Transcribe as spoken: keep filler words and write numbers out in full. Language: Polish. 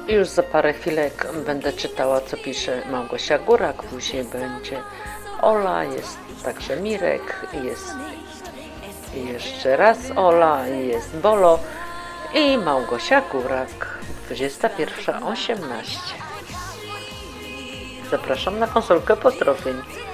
Już za parę chwilek będę czytała, co pisze Małgosia Górak, później będzie Ola, jest także Mirek, jest jeszcze raz Ola, jest Bolo i Małgosia Górak, dwudziesta pierwsza osiemnaście. Zapraszam na konsolkę pozdrowień.